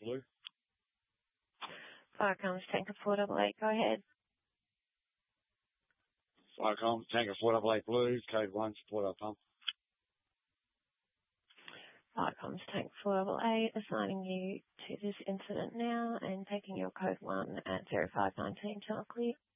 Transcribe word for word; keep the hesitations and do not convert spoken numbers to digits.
Blue. Fire comes Tanker four double eight, go ahead. Fire comes Tanker four double eight Blue, code one, support our pump. Fire comes Tank four double eight, assigning you to this incident now and taking your code one at zero five nineteen, channel clear.